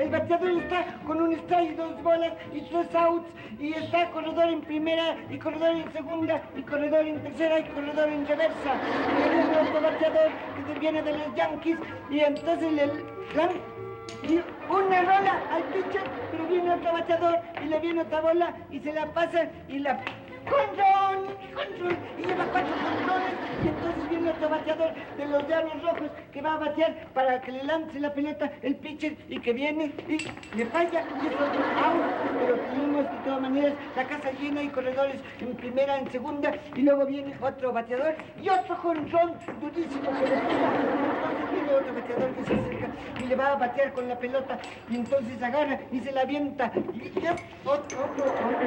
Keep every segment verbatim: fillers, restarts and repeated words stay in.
el bateador está con un strike y dos bolas y tres outs, y está corredor en primera, y corredor en segunda, y corredor en tercera, y corredor en reversa. Y viene otro bateador que viene de los Yankees, y entonces le dan y una rola al pitcher, pero viene otro bateador, y le viene otra bola, y se la pasan, y la... ¡Control! ¡Control! Y lleva cuatro controles, y entonces viene otro bateador de los Diablos Rojos que va a batear para que le lance la pelota el pitcher, y que viene y le falla, y es otro out. Pero tenemos de todas maneras la casa llena y corredores en primera, en segunda, y luego viene otro bateador y otro jonrón durísimo que le pega. Entonces viene otro bateador que se acerca y le va a batear con la pelota, y entonces agarra y se la avienta, y ya otro, otro,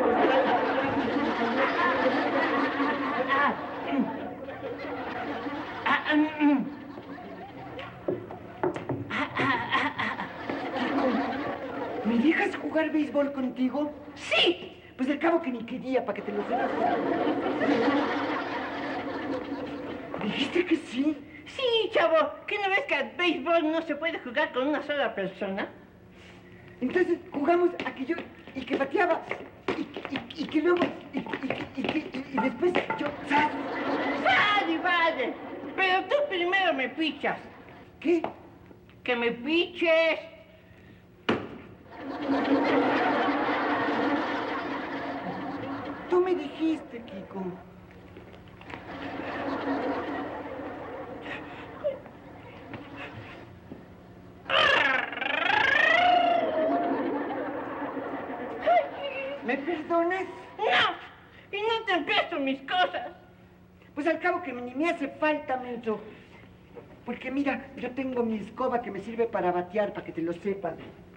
otro. Ah, ah, ah, mm. ah, ah, ah, ah. ¿Me dejas jugar béisbol contigo? ¡Sí! Pues al cabo que ni quería, para que te lo sepas. ¿Dijiste que sí? Sí, chavo. ¿Qué no ves que al béisbol no se puede jugar con una sola persona? Entonces jugamos a que yo... y que bateaba... y, y, y que luego... y, y, y, y, y después yo... ¡Sal! ¡Vale, vale! Pero tú primero me pichas. ¿Qué? ¡Que me piches! Tú me dijiste, Kiko. ¿Me perdonas? No, y no te empresto mis cosas. Pues al cabo que ni me hace falta, menso. Porque mira, yo tengo mi escoba que me sirve para batear, para que te lo sepas.